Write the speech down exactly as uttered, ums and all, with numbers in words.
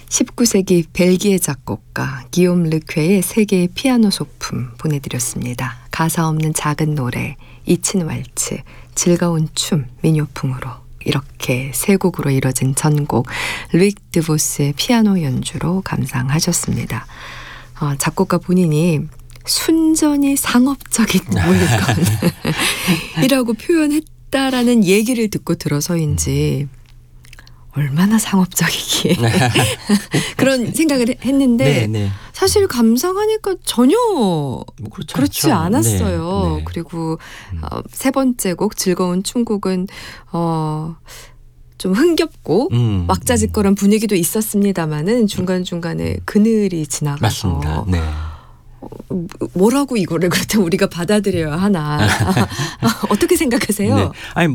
십구 세기 벨기에 작곡가 기욤 르퀘의 세계의 피아노 소품 보내드렸습니다. 가사 없는 작은 노래, 잊힌 왈츠, 즐거운 춤, 민요풍으로 이렇게 세 곡으로 이뤄진 전곡 루익 드보스의 피아노 연주로 감상하셨습니다. 어, 작곡가 본인이 순전히 상업적인 물건이라고 표현했다라는 얘기를 듣고 들어서인지 얼마나 상업적이기에 그런 생각을 했는데 네, 네. 사실 감상하니까 전혀 뭐 그렇지, 그렇지 않죠. 않았어요. 네, 네. 그리고 음. 어, 세 번째 곡 즐거운 춤곡은 어, 좀 흥겹고 음, 왁자지껄한 분위기도 있었습니다마는 중간중간에 그늘이 지나가서 맞습니다. 네. 뭐라고 이거를 그렇다면 우리가 받아들여야 하나 어떻게 생각하세요? 네. 아니